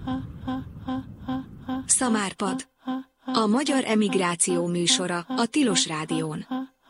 Szamárpad. A magyar emigráció műsora a Tilos Rádión.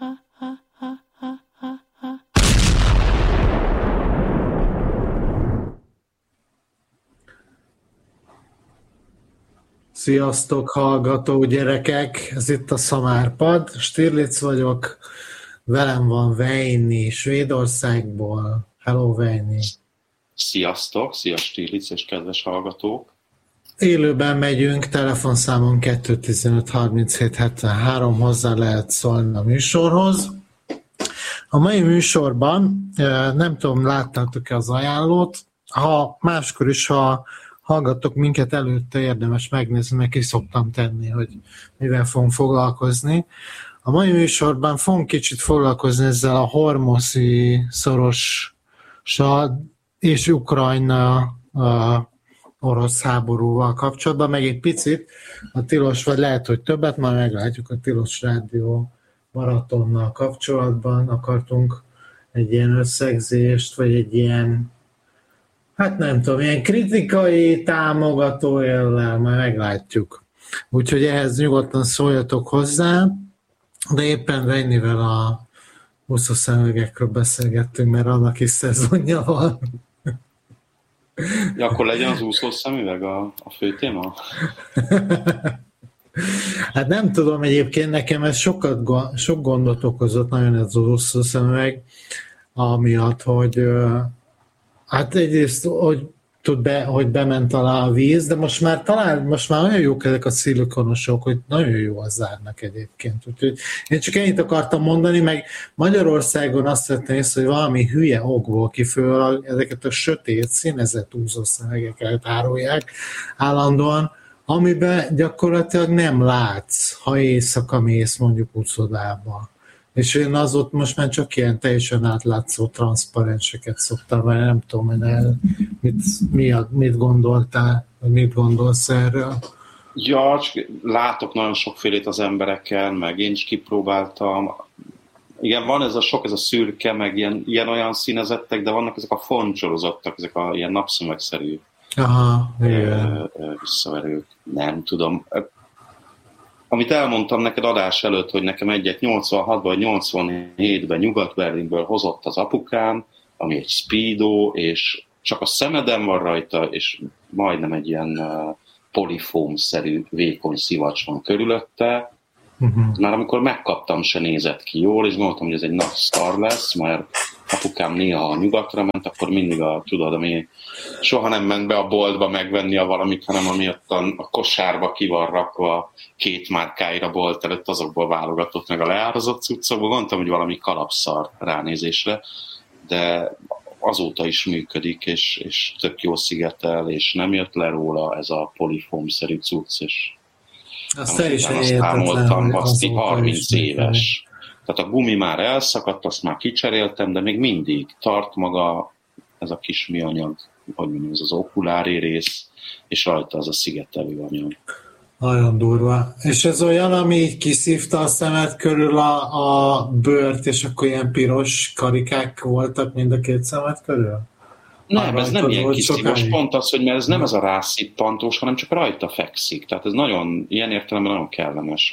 Sziasztok, hallgató gyerekek! Ez itt a Szamárpad. Stirlitz vagyok. Velem van Veini Svédországból. Hello, Veini! Sziasztok! Szia Stirlitz és kedves hallgatók! Élőben megyünk, telefonszámon 215 37 73, hozzá lehet szólni a műsorhoz. A mai műsorban, nem tudom, láttátok-e az ajánlót, ha máskor is, ha hallgattok minket előtte, érdemes megnézni, mert ki szoktam tenni, hogy mivel fogunk foglalkozni. A mai műsorban fogunk kicsit foglalkozni ezzel a hormuzzi szorossal és Ukrajna orosz háborúval kapcsolatban, meg egy picit a Tilos, vagy lehet, hogy többet, majd meglátjuk, a Tilos Rádió maratonnal kapcsolatban akartunk egy ilyen összegzést, vagy egy ilyen, hát nem tudom, ilyen kritikai, támogató jellel, majd meglátjuk. Úgyhogy ehhez nyugodtan szóljatok hozzá, de éppen Veinivel a úszószemüvegekről beszélgettünk, mert annak is szezonja van. Ja, akkor legyen az úszószemüveg a fő téma? Hát nem tudom, egyébként nekem ez sok gondot okozott nagyon ez az úszószemüveg, amiatt, hogy hát egyrészt, hogy bement alá a víz, de most már olyan jók ezek a szilikonosok, hogy nagyon jó az zárnak egyébként. Úgyhogy én csak ennyit akartam mondani, meg Magyarországon azt vettem észre, hogy valami hülye okból kifőleg ezeket a sötét, színezett úszószemüvegeket árulják állandóan, amiben gyakorlatilag nem látsz, ha éjszaka mész mondjuk úszodába. És én az ott most már csak ilyen teljesen átlátszó transzparenseket szoktam, mert nem tudom, hogy mit gondoltál, vagy mit gondolsz erről? Ja, látok nagyon sokfélét az embereken, meg én is kipróbáltam. Igen, van ez a szürke, meg ilyen-olyan színezettek, de vannak ezek a foncsolozottak, ezek a ilyen napszemegszerű visszaverők. Nem tudom. Amit elmondtam neked adás előtt, hogy nekem egyet 86-ban vagy 87-ben Nyugat-Berlinből hozott az apukám, ami egy Speedo, és csak a szemeden van rajta, és majdnem egy ilyen polifóm-szerű vékony szivacs van körülötte. Már amikor megkaptam, se nézett ki jól, és gondoltam, hogy ez egy nagy sztar lesz, mert apukám néha a nyugatra ment, akkor mindig ami soha nem ment be a boltba megvenni a valamit, hanem amiatt a kosárba ki van rakva 2 márkáira bolt előtt, azokból válogatott meg a leárazott cuccokból. Gondoltam, hogy valami kalapszar ránézésre, de azóta is működik, és tök jó szigetel, és nem jött le róla ez a polifóm-szerű cucc, és azt számoltam, baszti 30 éves. Tehát a gumi már elszakadt, azt már kicseréltem, de még mindig tart maga ez a kis műanyag, hogy mondjam, ez az okulári rész, és rajta az a szigetelő anyag. Nagyon durva. És ez olyan, ami így kiszívta a szemed körül a bőrt, és akkor ilyen piros karikák voltak mind a 2 szemed körül? Nem, ez nem ilyen kiszívós, pont az, hogy mert ez nem ez a rászippantós, hanem csak rajta fekszik. Tehát ez nagyon, ilyen értelemben nagyon kellemes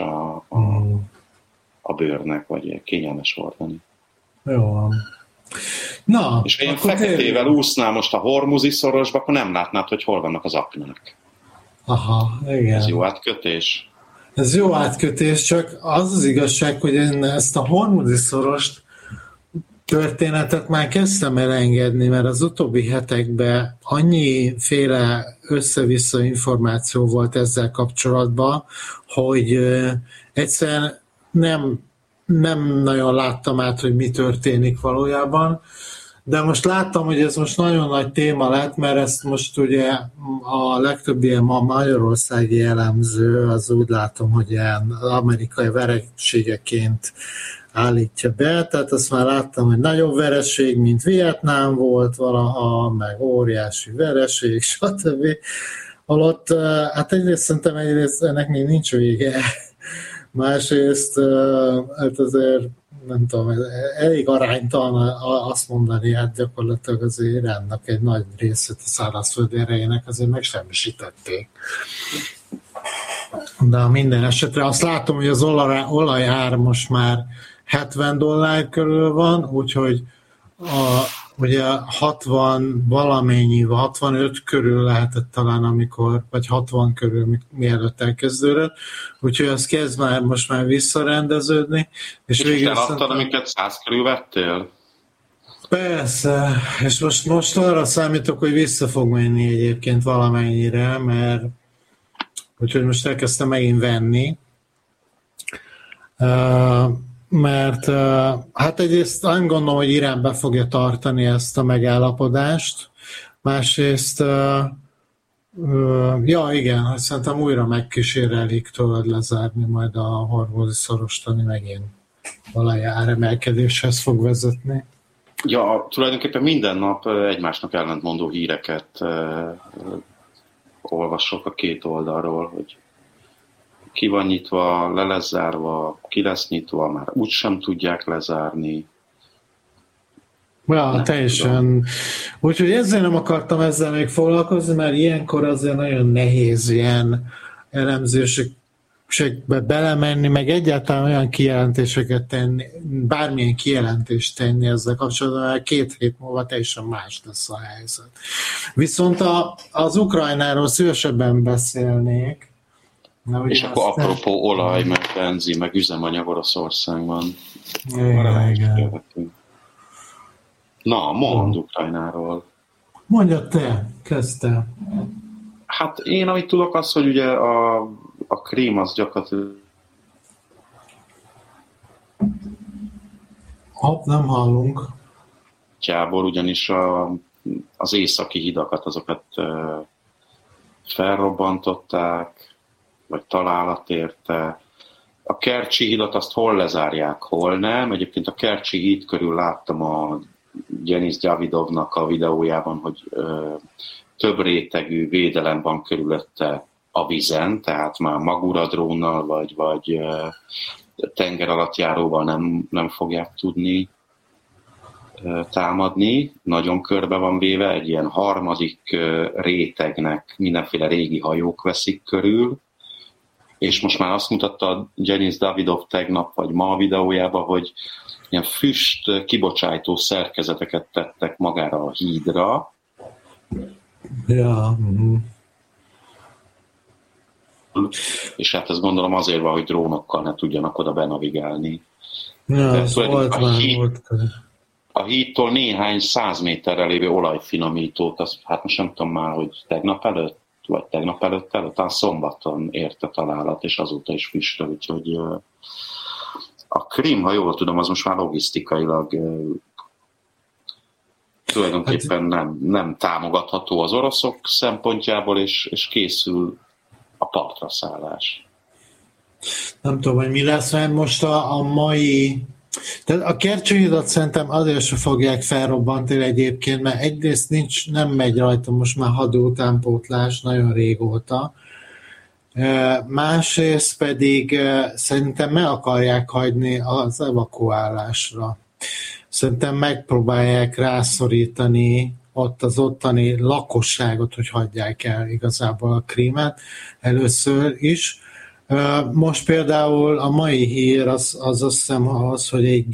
a bőrnek, vagy kényelmes hordani. Jó van. Na, és ha ilyen feketével úsznál most a hormuzi szorosba, akkor nem látnád, hogy hol vannak az aknák. Aha, igen. Ez jó átkötés. Ez jó átkötés, csak az igazság, hogy én ezt a hormuzi szorost történetet már kezdtem elengedni, mert az utóbbi hetekben annyiféle össze-vissza információ volt ezzel kapcsolatban, hogy egyszerűen nem nagyon láttam át, hogy mi történik valójában, de most láttam, hogy ez most nagyon nagy téma lett, mert ezt most ugye a legtöbb ilyen magyarországi elemző, az úgy látom, hogy ilyen amerikai vereségeként állítja be, tehát azt már láttam, hogy nagyobb vereség, mint Vietnám volt valaha, meg óriási vereség, stb. Holott, hát egyrészt szerintem ennek még nincs vége. Másrészt, hát azért nem tudom, elég aránytalan azt mondani, hát gyakorlatilag az Iránnak egy nagy részét a szárazföldi erejének azért megsemmisítették. De minden esetre azt látom, hogy az olajár most már $70 körül van, úgyhogy ugye 60 valamennyi, 65 körül lehetett talán amikor, vagy 60 körül mielőtt elkezdődött, úgyhogy az kezd már most már visszarendeződni. És végül eladtad, amiket 100 körül vettél? Persze, és most arra számítok, hogy vissza fog menni egyébként valamennyire, mert úgyhogy most elkezdtem megint venni. Mert hát egyrészt nem gondolom, hogy Irán be fogja tartani ezt a megállapodást, másrészt igen, szerintem újra megkísérelik tőled lezárni majd a hormuzi szorostani megint valahogy áremelkedéshez fog vezetni. Ja, tulajdonképpen minden nap egymásnak ellentmondó híreket olvasok a két oldalról, hogy ki van nyitva, le lesz zárva, ki lesz nyitva, már úgysem tudják lezárni. Ja, teljesen. Úgyhogy ezzel nem akartam ezzel még foglalkozni, mert ilyenkor azért nagyon nehéz ilyen elemzésekbe belemenni, meg egyáltalán olyan kijelentéseket tenni, bármilyen kijelentést tenni ezzel kapcsolatban, mert 2 hét múlva teljesen más lesz a helyzet. Viszont az Ukrajnáról szívesebben beszélnék. És akkor apropó olaj, meg benzin, meg üzemanyag Oroszországban. Igen. Na, mondd Ukrajnáról. Mondja te, kezdte. Hát én, amit tudok, az, hogy ugye a Krím az gyakorlatilag... Nem hallunk. Ugyanis az északi hidakat, azokat felrobbantották, vagy találat érte. A Kercsi hidat azt hol lezárják, hol nem. Egyébként a Kercsi híd körül láttam a Denis Davidovnak a videójában, hogy több rétegű védelem van körülötte a vízen, tehát már Magura drónnal vagy tenger alatt járóval nem fogják tudni támadni. Nagyon körbe van véve, egy ilyen harmadik rétegnek mindenféle régi hajók veszik körül, és most már azt mutatta Denis Davidov tegnap vagy ma a videójában, hogy ilyen füst kibocsájtó szerkezeteket tettek magára a hídra. Ja. És hát ezt gondolom azért van, hogy drónokkal ne tudjanak oda benavigálni. Ja, a hídtól néhány 100 méterre lévő olajfinomítót, hát most nem tudom már, hogy tegnap előtt, talán szombaton érte találat, és azóta is füstöl, úgyhogy a Krím, ha jól tudom, az most már logisztikailag tulajdonképpen nem támogatható az oroszok szempontjából, és készül a partra szállás. Nem tudom, hogy mi lesz, mert most a mai... Tehát a Kercsi hidat szerintem azért se fogják felrobbantani egyébként, mert egyrészt nem megy rajta most már hadutánpótlás nagyon régóta, másrészt pedig szerintem meg akarják hagyni az evakuálásra. Szerintem megpróbálják rászorítani ott az ottani lakosságot, hogy hagyják el igazából a Krímet először is. Most például a mai hír az azt hiszem az, hogy egy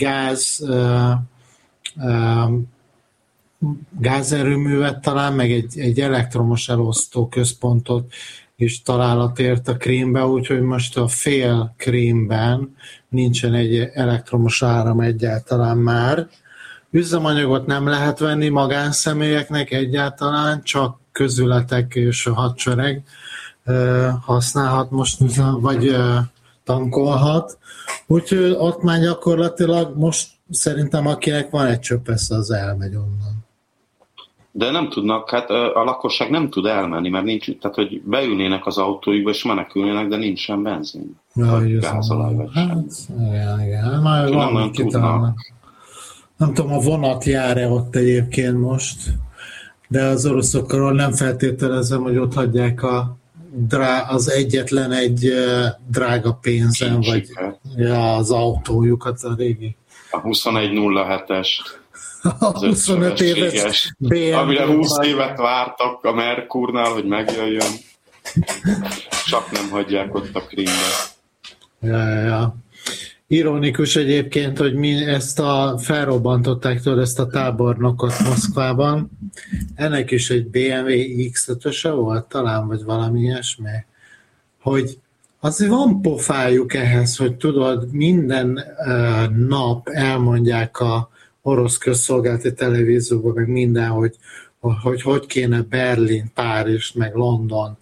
gázerőművet talán, meg egy elektromos elosztó központot is találat ért a Krímbe, úgyhogy most a fél Krímben nincsen egy elektromos áram egyáltalán már. Üzemanyagot nem lehet venni magánszemélyeknek egyáltalán, csak közületek és a hadsereg használhat most, vagy tankolhat. Úgyhogy ott már gyakorlatilag most szerintem akinek van egy csöpesz, az elmegy onnan. De nem tudnak, hát a lakosság nem tud elmenni, mert nincs, tehát hogy beülnének az autójukba és menekülnének, de nincsen benzin. Gázolaj vagy sem. Igen. Már valamit kitalálnak. Nem tudom, a vonat jár-e ott egyébként most, de az oroszokról nem feltételezem, hogy ott hagyják az egyetlen egy drága pénzen, vagy az autójukat, a régi A 2107-es. A 25 éves BMW. Amire 20 évet vártak a Merkurnál, hogy megjöjjön. Csak nem hagyják ott a Krímbe. Ja. Ironikus egyébként, hogy felrobbantották tőle ezt a tábornokot Moszkvában. Ennek is egy BMW X5-öse volt talán, vagy valami ilyesmi. Hogy azért van pofájuk ehhez, hogy tudod, minden nap elmondják a orosz közszolgálati televízióban, meg minden, hogy kéne Berlin, Párizs, meg London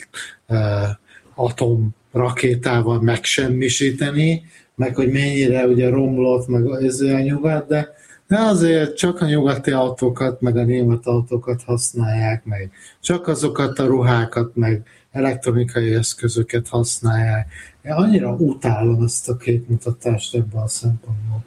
atomrakétával megsemmisíteni, meg hogy mennyire ugye romlott, meg a nyugat, de azért csak a nyugati autókat, meg a német autókat használják, meg csak azokat a ruhákat, meg elektronikai eszközöket használják. Én annyira utálom ezt a képmutatást ebben a szempontból.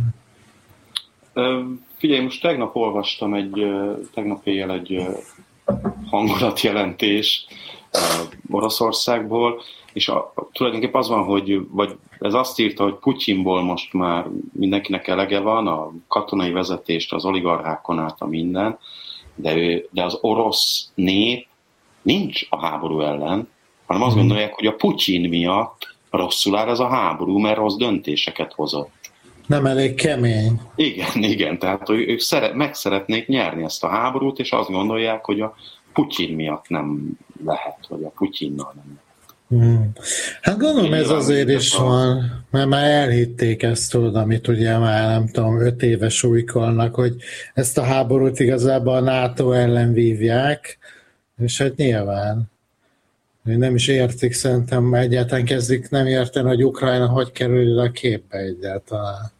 Figyelj, most tegnap olvastam tegnap éjjel egy hangulatjelentés Oroszországból, és tulajdonképpen az van, vagy ez azt írta, hogy Putyinból most már mindenkinek elege van, a katonai vezetést, az oligarchákon át a minden, de az orosz nép nincs a háború ellen, hanem azt gondolják, hogy a Putyin miatt rosszul áll ez a háború, mert rossz döntéseket hozott. Nem elég kemény. Igen, tehát ők meg szeretnék nyerni ezt a háborút, és azt gondolják, hogy a Putyin miatt nem lehet, vagy a Putyinnal nem lehet. Hát gondolom ez azért is van, mert már elhitték ezt, tudod, amit ugye már nem tudom, 5 éve súlykolnak, hogy ezt a háborút igazából a NATO ellen vívják, és hát nyilván nem is értik, szerintem egyáltalán kezdik nem érteni, hogy Ukrajna hogy kerül a képbe egyáltalán.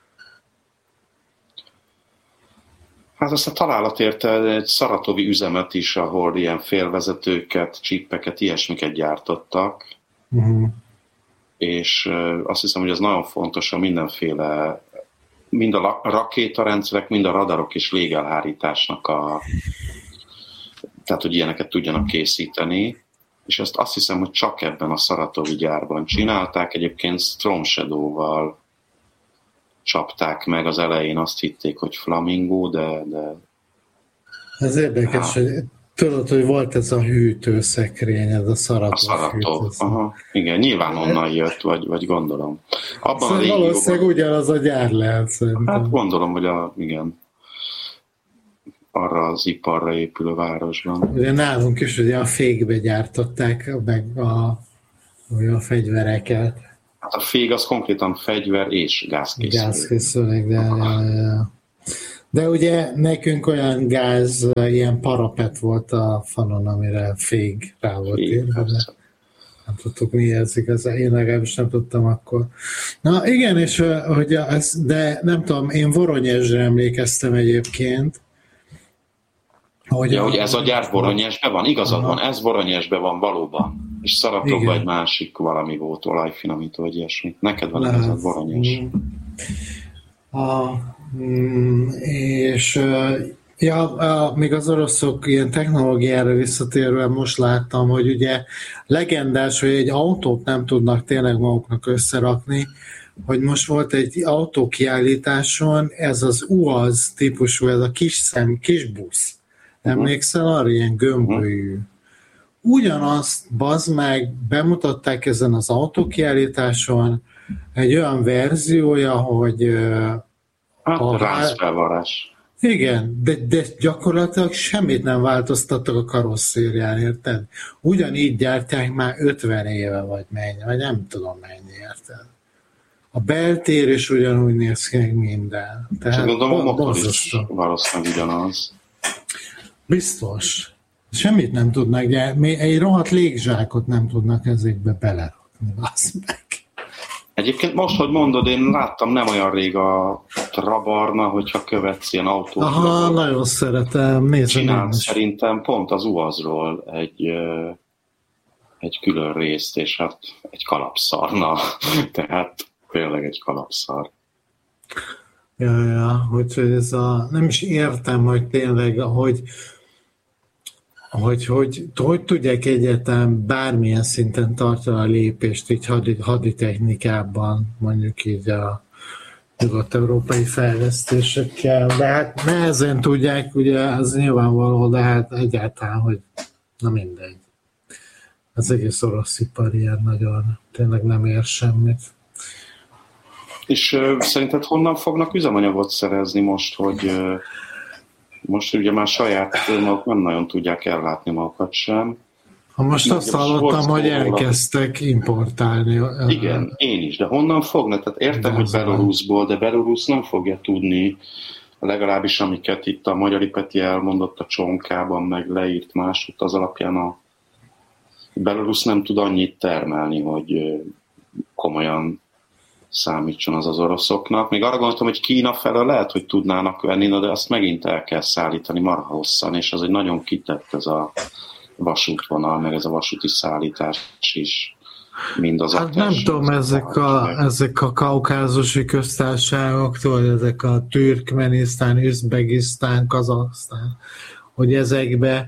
Hát azt a találat érte egy szaratovi üzemet is, ahol ilyen félvezetőket, csippeket, ilyesmiket gyártottak. És azt hiszem, hogy ez nagyon fontos a mindenféle, mind a rakétarendszerek, mind a radarok és légelhárításnak tehát, hogy ilyeneket tudjanak készíteni. És ezt azt hiszem, hogy csak ebben a szaratovi gyárban csinálták. Egyébként Storm Shadow-val csapták meg, az elején azt hitték, hogy Flamingo, de... Ez érdekes, hogy tudod, hogy volt ez a hűtőszekrény, ez a Szaratov. Aha. Igen, nyilván onnan jött, vagy gondolom. Abban valószínűleg ugyanaz a gyár lehet szerintem. Hát gondolom, hogy igen, arra az iparra épülő városban. Ugye nálunk is ugye a fékbe gyártották meg a fegyvereket. Hát a fég az konkrétan fegyver és gázkészülék. Gázkészülék, de ugye nekünk olyan gáz, ilyen parapet volt a falon, amire fég rá volt írva. Nem tudtuk, mi ez igaz. Én legalábbis nem tudtam akkor. Na igen, és hogy de nem tudom, én Voronyezsre emlékeztem egyébként. Hogy ez a gyár Voronyezsben van? Igazad van, ez Voronyezsben van valóban. És Szaratovban egy másik valami volt, olajfinomító, vagy ilyesmi. Neked van ez a Voronyezs. És még az oroszok ilyen technológiára visszatérve most láttam, hogy ugye legendás, hogy egy autót nem tudnak tényleg maguknak összerakni, hogy most volt egy autókiállításon, ez az UAZ típusú, ez a kis busz. Emlékszel arra, ilyen gömbölyű. Ugyanazt, bazd meg, bemutatták ezen az autókiállításon egy olyan verziója, hogy rázfelvarás. Igen, de gyakorlatilag semmit nem változtattak a karosszérián, érted? Ugyanígy gyártják már 50 éve, vagy mennyi, vagy nem tudom mennyi, érted? A beltér is ugyanúgy néz ki, meg minden. Tehát gondolom, a motor is valószínűleg ugyanaz. Biztos. Semmit nem tudnak, még egy rohadt légzsákot nem tudnak ezekbe belerakni. Meg. Egyébként most, hogy mondod, én láttam nem olyan rég a Trabarna, hogyha követsz ilyen autót. Aha, nagyon szeretem. Nézem. Csinált szerintem pont az UAZ-ról egy külön részt, és hát egy kalapszarna. Tehát tényleg egy kalapszar. Ja, hogy ez nem is értem, hogy tényleg, hogy tudják egyáltalán bármilyen szinten tartani a lépést így haditechnikában, mondjuk így nyugat-európai fejlesztésekkel, de hát nehezen tudják, ugye az nyilvánvaló, de hát egyáltalán, hogy na mindegy. Az egész orosz ipar ilyen nagyon, tényleg nem ér semmit. És szerinted honnan fognak üzemanyagot szerezni most, hogy ugye már saját maguk nem nagyon tudják ellátni magukat sem. Ha most azt hallottam, hogy elkezdtek importálni. Igen, én is, de honnan fognak? Tehát értem, hogy Belarusból, de Belarus nem fogja tudni, legalábbis amiket itt a Magyari Peti elmondott a csonkában, meg leírt másút, az alapján a Belarus nem tud annyit termelni, hogy komolyan számítson az oroszoknak. Még arra gondoltam, hogy Kína felől lehet, hogy tudnának venni, de azt megint el kell szállítani marha hosszan, és az egy nagyon kitett ez a vasútvonal, meg ez a vasúti szállítás is. Hát nem tudom, ezek a kaukázusi köztársaságoktól, ezek a Türkmenisztán, Üzbegisztán, Kazahsztán, hogy ezek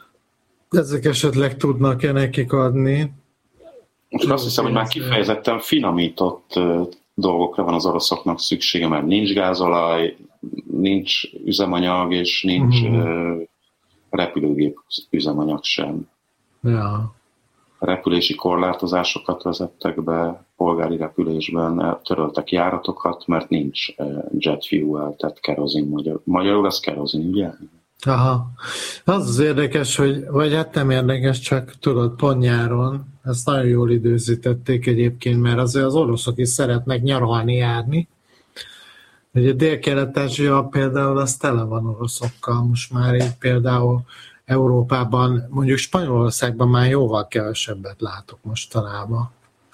esetleg tudnak-e nekik adni. Most azt hiszem, hogy már kifejezetten finomított dolgokra van az oroszoknak szüksége, mert nincs gázolaj, nincs üzemanyag, és nincs repülőgép üzemanyag sem. Ja. Repülési korlátozásokat vezettek be, polgári repülésben töröltek járatokat, mert nincs jet fuel, tehát kerozin magyarul, ez kerozin, ugye? Aha. Az érdekes, vagy hát nem érdekes, csak tudod, pont nyáron, ezt nagyon jól időzítették egyébként, mert azért az oroszok is szeretnek nyaralni, járni. Ugye Dél-Kelet-Ázsia például az tele van oroszokkal, most már így például Európában, mondjuk Spanyolországban már jóval kevesebbet látok mostanában.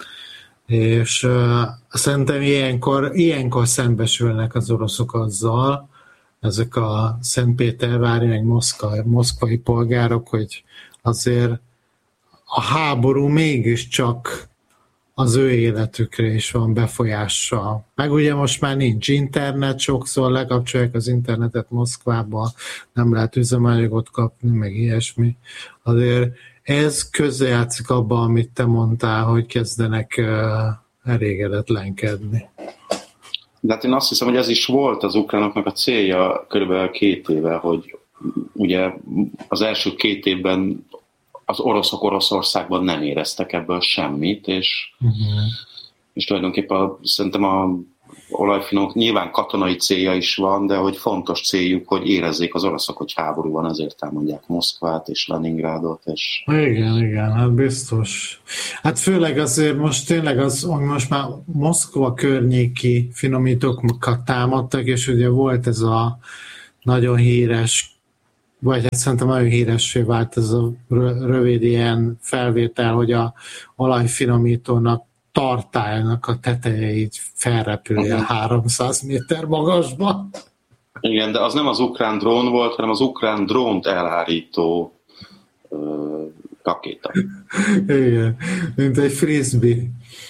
És szerintem ilyenkor szembesülnek az oroszok azzal, ezek a Szentpétervári, meg moszkvai polgárok, hogy azért a háború mégiscsak az ő életükre is van befolyással. Meg ugye most már nincs internet, sokszor lekapcsolják az internetet Moszkvában, nem lehet üzemanyagot kapni, meg ilyesmi. Azért ez közrejátszik abban, amit te mondtál, hogy kezdenek elégedetlenkedni. De hát én azt hiszem, hogy ez is volt az ukránoknak a célja körülbelül 2 éve, hogy ugye az első 2 évben az oroszok Oroszországban nem éreztek ebből semmit, és tulajdonképpen szerintem a olajfinomok nyilván katonai célja is van, de hogy fontos céljuk, hogy érezzék az oroszok, hogy háború van, ezért támadják Moszkvát és Leningrádot. És... Igen, hát biztos. Hát főleg azért most tényleg most már Moszkva környéki finomítókat támadtak, és ugye volt ez a nagyon híres, vagy hát szerintem nagyon híressé vált ez a rövid ilyen felvétel, hogy a olajfinomítónak tartálynak a teteje így felrepülje 300 méter magasba. Igen, de az nem az ukrán drón volt, hanem az ukrán drónt elhárító rakéta. Igen, mint egy frisbee.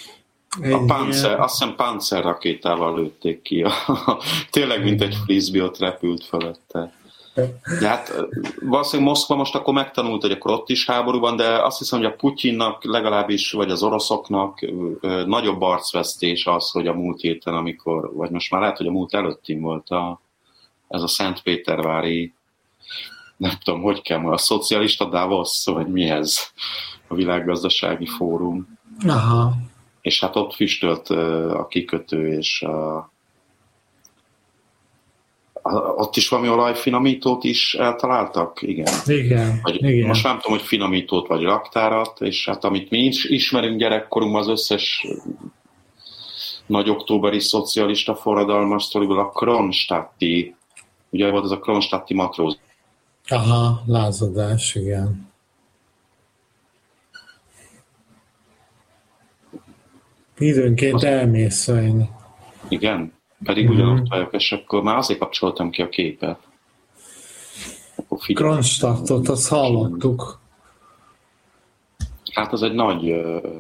Azt hiszem Panzer rakétával lőtték ki. Tényleg, mint egy frisbee ott repült fölötte. De hát valószínűleg Moszkva most akkor megtanult, hogy akkor ott is háború van, de azt hiszem, hogy a Putyinnak legalábbis, vagy az oroszoknak nagyobb arcvesztés az, hogy a múlt héten, amikor, vagy most már lehet, hogy a múlt előttin volt ez a Szentpétervári, nem tudom, hogy kell ma, a szocialista Davos, vagy mi ez, a világgazdasági fórum. Aha. És hát ott füstölt a kikötő, és ott is valami olajfinomítót is eltaláltak? Igen. Most nem tudom, hogy finomítót vagy raktárat, és hát amit mi is ismerünk gyerekkorunkban, az összes nagy októberi szocialista forradalmas sztoriból a Kronstadti, ugye volt ez a Kronstadti matróz. Aha, lázadás, igen. Időnként elmész szajni. Igen? Pedig ugyanott vagyok, és akkor már azért kapcsoltam ki a képet. Kronstadtot, azt hallottuk. Hát az egy nagy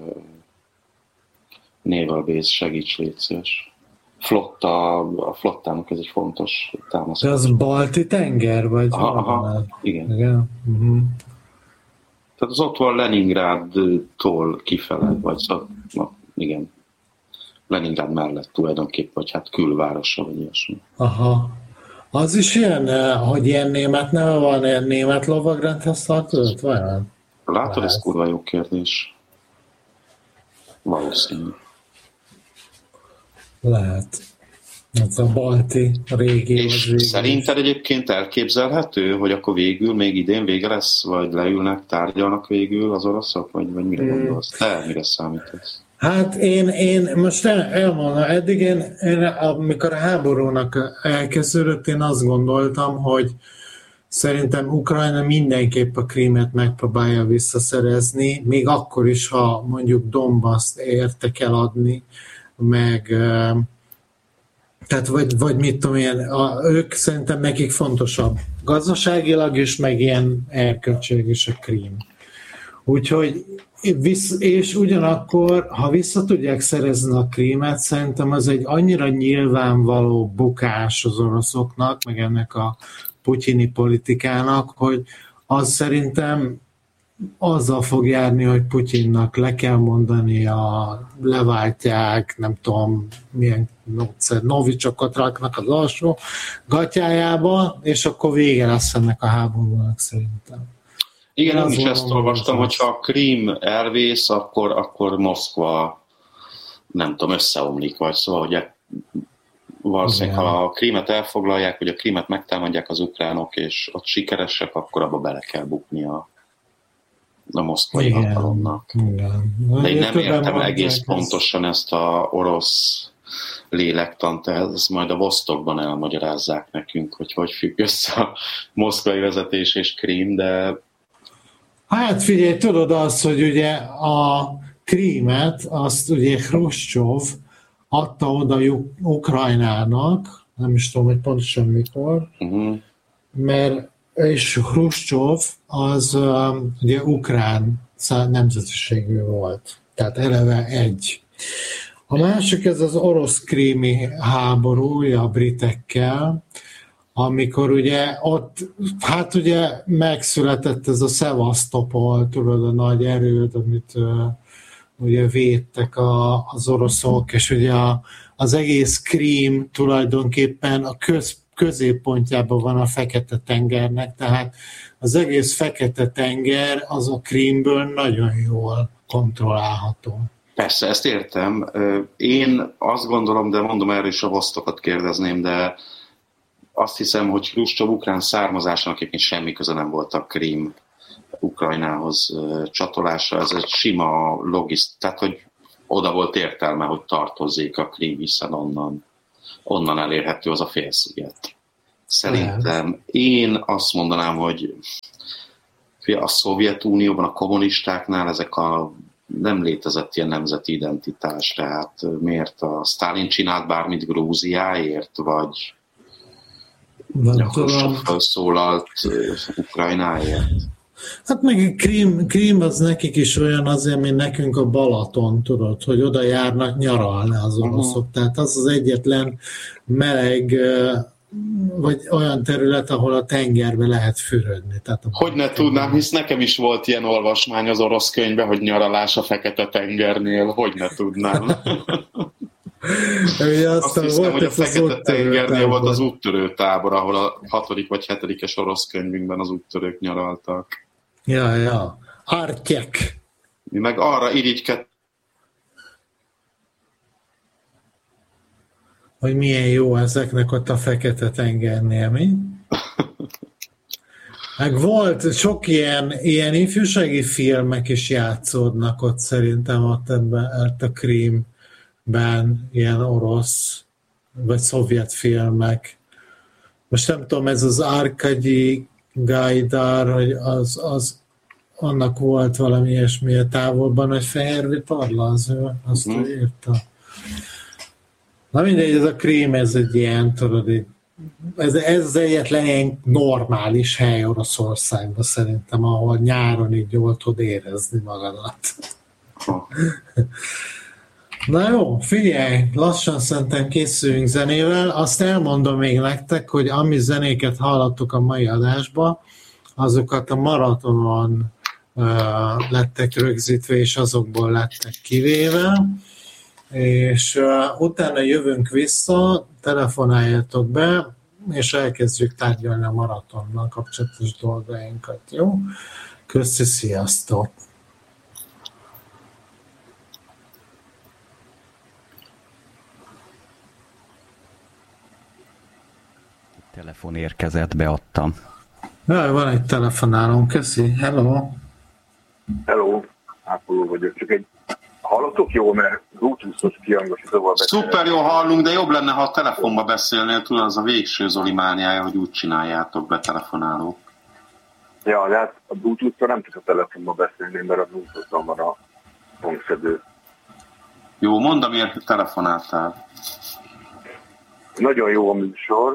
naval-base, segíts, légy szíves. A flottának ez egy fontos támasztás. De az Balti tenger, vagy? Aha, igen. Tehát az ott van Leningrádtól kifele, vagy igen. Leningrád mellett tulajdonképpen, vagy hát külvárosa, vagy ilyesmi. Aha. Az is ilyen, hogy ilyen német neve van, ilyen német lovagrendhez tartozott, vajon? Látod, ez kurva jó kérdés. Valószínű. Lehet. Ez a balti régió. És szerinted egyébként elképzelhető, hogy akkor végül még idén vége lesz, vagy leülnek, tárgyalnak végül az oroszok, vagy mire gondolsz? Te mire számítasz? Hát én most elmondom, eddig én, amikor a háborúnak elkezdődött, én azt gondoltam, hogy szerintem Ukrajna mindenképp a Krímet megpróbálja visszaszerezni, még akkor is, ha mondjuk Donbaszt értek eladni, meg tehát vagy mit tudom én, ők szerintem nekik fontosabb gazdaságilag is, meg ilyen erkölcsileg is a Krím. Úgyhogy és ugyanakkor, ha vissza tudják szerezni a Krímet, szerintem az egy annyira nyilvánvaló bukás az oroszoknak, meg ennek a putyini politikának, hogy az szerintem azzal fog járni, hogy Putyinnak le kell mondani, leváltják, nem tudom, milyen novicsokat raknak az alsó gatyájába, és akkor vége lesz ennek a háborúnak szerintem. Igen, én is ezt olvastam, hogyha a Krím elvész, akkor Moszkva, nem tudom, összeomlik, vagy szóval, hogy valószínűleg, ha a Krímet elfoglalják, vagy a Krímet megtámadják az ukránok, és ott sikeresek, akkor abba bele kell bukni a moszkvai hatalomnak. De én nem értem egész pontosan ezt a orosz lélektant, ez majd a Vostokban elmagyarázzák nekünk, hogy függ össze a moszkvai vezetés és Krím, de... Hát figyelj, tudod azt, hogy ugye a Krímet, azt ugye Hruscsov adta oda Ukrajnának, nem is tudom, hogy pontosan mikor, mert és Hruscsov az ugye ukrán nemzetiségű volt, tehát eleve egy. A másik ez az orosz-krími háború a britekkel, amikor ugye ott, hát ugye megszületett ez a Szevasztopol, tudod, a nagy erőd, amit ugye védtek az oroszok, és ugye az egész Krím tulajdonképpen a középpontjában van a Fekete-tengernek, tehát az egész Fekete-tenger az a Krímből nagyon jól kontrollálható. Persze, ezt értem. Én azt gondolom, de mondom, erről is a Vostokat kérdezném, de azt hiszem, hogy Hruscsov ukrán származásának egyébként semmi köze nem volt a Krím Ukrajnához csatolása. Ez egy sima tehát hogy oda volt értelme, hogy tartozzék a Krím, hiszen onnan elérhető az a félsziget. Szerintem én azt mondanám, hogy a Szovjetunióban, a kommunistáknál nem létezett ilyen nemzeti identitás, tehát miért a Sztálin csinált bármit Grúziáért, vagy Hruscsov felszólalt Ukrajnáért? Hát meg Krím az nekik is olyan azért, mint nekünk a Balaton, tudod, hogy oda járnak nyaralni az oroszok. Tehát az egyetlen meleg, vagy olyan terület, ahol a tengerbe lehet fürödni. Hogy ne tudnám, hisz nekem is volt ilyen olvasmány az orosz könyvben, hogy nyaralás a Fekete-tengernél. Hogy ne tudnám. Azt hiszem, hogy a Fekete-tengernél volt az úttörő tábor, ahol a 6. vagy 7. orosz könyvünkben az úttörők nyaraltak. Ja. Artyek. Mi meg arra irigykedtünk, hogy milyen jó ezeknek ott a Fekete-tengernél, mi? Meg volt sok ilyen ifjúsági filmek is játszódnak ott szerintem ott a Krímben, ilyen orosz vagy szovjet filmek. Most nem tudom, ez az Arkady Gajdar, hogy annak volt valami ilyesmi a távolban, hogy fehér vitorla, az ő azt írta. Na mindegy, ez a Krím, ez egy ilyen, tudod, ez az egyetlen ilyen normális hely Oroszországban szerintem, ahol nyáron így jól tud érezni magadat. Na jó, figyelj, lassan szerintem készüljünk zenével. Azt elmondom még nektek, hogy ami zenéket hallottuk a mai adásba, azokat a maratonon lettek rögzítve, és azokból lettek kivéve. és utána jövünk vissza, telefonáljatok be, és elkezdjük tárgyalni a maratonnal kapcsolatos dolgainkat, jó? Köszi, sziasztok! Telefon érkezett, beadtam. Jaj, van egy telefonálom, köszi, hello! Hello, Ápoló vagyok, csak egy hallottok jó, mert Bluetooth-os kihangosítóval beszélek. Szuper jól hallunk, de jobb lenne, ha a telefonba beszélnél, tudod, az a végső Zoli mániája, hogy úgy csináljátok be telefonálók. Ja, de hát a Bluetooth-ra nem tudok a telefonba beszélni, mert a Bluetooth-on van a hangszedő. Jó, mondd, miért telefonáltál. Nagyon jó a műsor.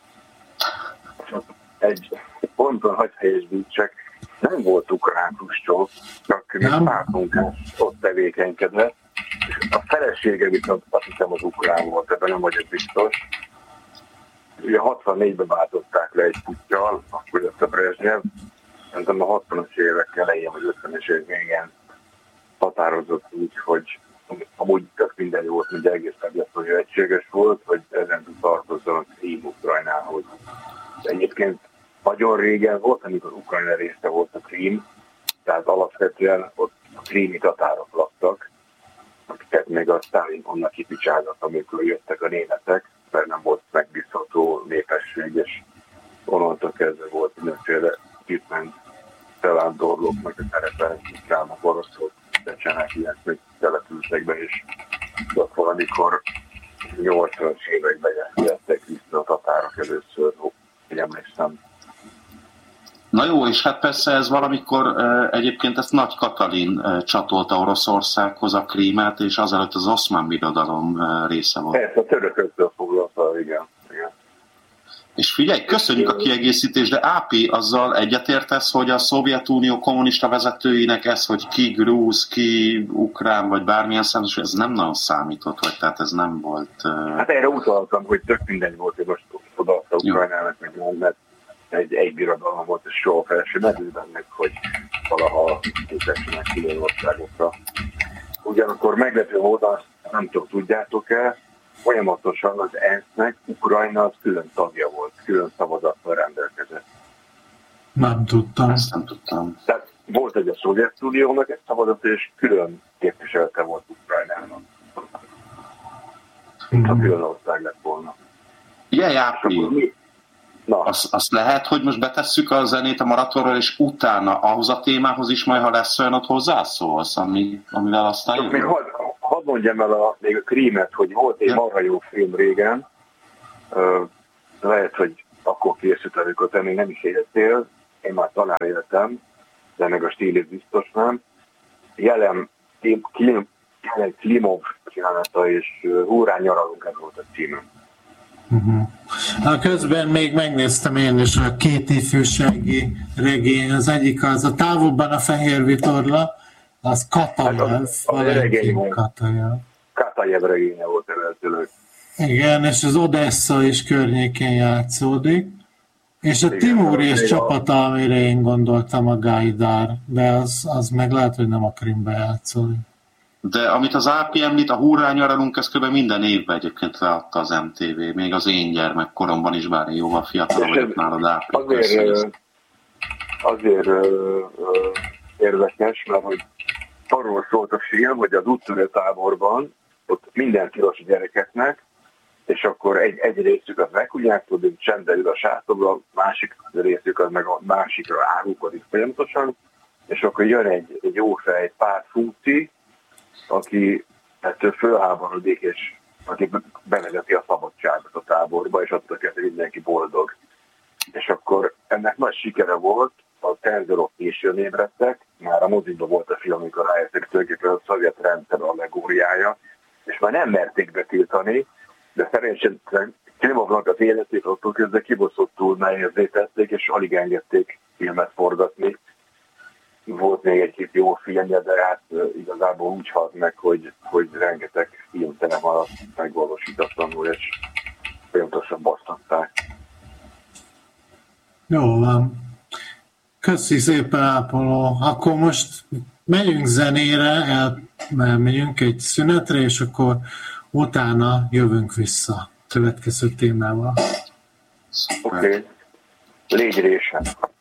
Egy ponton hagy helyesbítsek, nem volt ukrán Hruscsov, csak pártmunkás ott tevékenykedett. A felesége viszont azt hiszem az ukrán volt, ebben nem vagyok biztos. Ugye 64-ben váltották le egy puttyal, akkor jött a Brezsnyev, szerintem a 60-as évek elején, vagy 50-es évek végén határozott úgy, hogy amúgy tök minden jó volt, hogy egész hogy egységes volt, hogy ezen tud tartozzanak Krím Ukrajnához. De egyébként nagyon régen volt, amikor Ukrajna része volt a Krím, tehát alapvetően ott a krími tatárok laktak, akiket még a Sztálin onnan kipicsázott, amikor jöttek a németek, mert nem volt megbízható népesség, és onnantól kezdve volt mindenféle kitment felándorlóknak a terepen, ukránok, oroszok, becsenek ilyet, még települtek be, és ott valamikor 80-as években jöttek vissza a tatárok először, hogy emlékszem. Na jó, és hát persze ez valamikor egyébként ezt Nagy Katalin csatolta Oroszországhoz a Krímet, és azelőtt az Oszmán Birodalom része volt. Ezt a törököktől foglalta, igen. És figyelj, köszönjük a kiegészítést, de Ápi, azzal egyetértesz, hogy a Szovjetunió kommunista vezetőinek ez, hogy ki grúz, ki ukrán, vagy bármilyen szemes, ez nem nagyon számított, vagy tehát ez nem volt... Hát erre utaltam, hogy tök mindegy volt, hogy most odaadta Ukrajnának, meg nem, mert egy birodalom volt, és soha fel sem merül bennek, hogy valaha képessenek külön országokra. Ugyanakkor meglepő módon, nem tudom, tudjátok-e, folyamatosan az ENSZ-nek Ukrajna az külön tagja volt, külön szavazattal rendelkezett. Nem tudtam. Ezt nem tudtam. Tehát volt egy a Szovjetuniónak egy szavazat, és külön képviselte volt Ukrajnának. Ha külön ország lett volna. Igen, Ápi. Azt lehet, hogy most betesszük a zenét a maratonról, és utána ahhoz a témához is majd, ha lesz olyan, ott hozzászólsz, amivel aztán jövő. Még hadd mondjam el még a Krímet, hogy volt egy marha jó film régen, lehet, hogy akkor készült, amikor te még nem is éltél, én már talán éltem, de meg a stílét biztos nem. Jelen Klimov csinálata, és Húrán nyaralunk, ez volt a címem. Közben még megnéztem én is a két ifjúsági regény, az egyik az a Távolban a fehér vitorla, az Katajev, Valentin Katajev. Katajev regénye volt eredetileg. Igen, és az Odessa is környékén játszódik. És a Timur és csapata, amire én gondoltam, a Gajdar, de az meg lehet, hogy nem a Krimbe játszódik. De amit az Ápi említ, a Hurrá nyaralunk, ez kb. Minden évben egyébként leadta az MTV, még az én gyermekkoromban is, bár én jóval fiatalabb vagyok nálad, Ápi. Azért érdekes, mert hogy arról szólt a film, hogy az úttörő táborban ott minden tilos gyerekeknek, és akkor egy részük az megkudják, tudjuk, csendben ül a sátorba, másik részük az meg a másikra árulkodik folyamatosan, és akkor jön egy jófej pártfunkci, aki ettől fölháborodik, és aki bevezeti a szabadságot a táborba, és attól kezdve mindenki boldog. És akkor ennek nagy sikere volt, a tenzorok későn ébredtek, már a mozikban volt a film, amikor rájöttek tulajdonképpen a szovjet rendszer allegóriája, és már nem merték betiltani, de szerencsére Klimovnak az életét attól közben kibaszottul nehézzé tették, és alig engedték filmet forgatni. Volt még egy-két jó filmje, de hát igazából úgy halt meg, hogy rengeteg filmtere maradt megvalósítatlanul, és folyamatosan basztatták. Jó van. Köszi szépen, Ápoló. Akkor most megyünk zenére, elmegyünk egy szünetre, és akkor utána jövünk vissza következő témával. Oké. Légy résen.